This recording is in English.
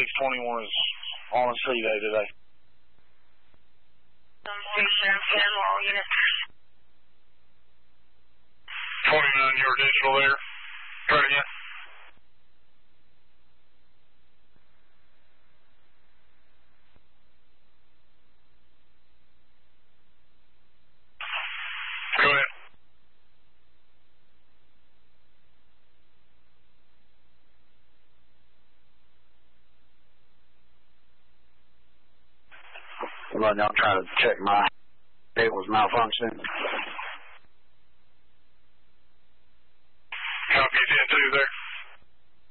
621 is on a sea day today. 610, all units. 29, your digital there. Try it again. Go ahead. Well, I'm trying to check my, it was malfunctioning.